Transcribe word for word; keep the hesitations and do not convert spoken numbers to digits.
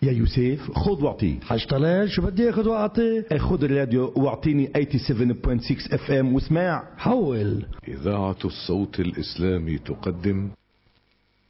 يا يوسف خذ واعطي. حاج طلال شو بدي اخذ واعطي؟ خذ الراديو واعطيني ثمانية وثمانين فاصلة ستة اف ام واسمع. حول. إذاعة الصوت الإسلامي تقدم